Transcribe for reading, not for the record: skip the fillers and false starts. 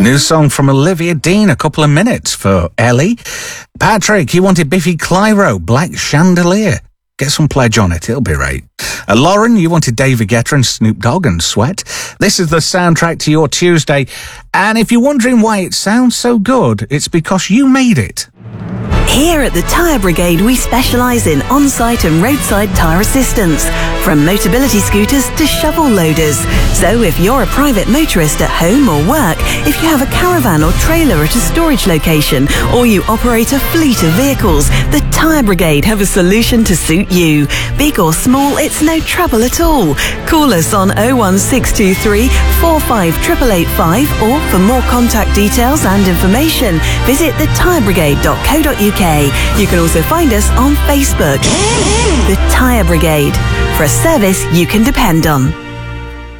New song from Olivia Dean, A Couple of Minutes for Ellie. Patrick, you wanted Biffy Clyro, Black Chandelier. Get some pledge on it, it'll be right. Lauren, you wanted David Guetta and Snoop Dogg and Sweat. This is the soundtrack to your Tuesday. And if you're wondering why it sounds so good, it's because you made it. Here at the Tyre Brigade, we specialise in on-site and roadside tyre assistance, from Motability scooters to shovel loaders. So if you're a private motorist at home or work, if you have a caravan or trailer at a storage location, or you operate a fleet of vehicles, the Tyre Brigade have a solution to suit you. Big or small, it's no trouble at all. Call us on 01623 458885, or for more contact details and information, visit thetyrebrigade.co.uk. You can also find us on Facebook. The Tyre Brigade, for a service you can depend on.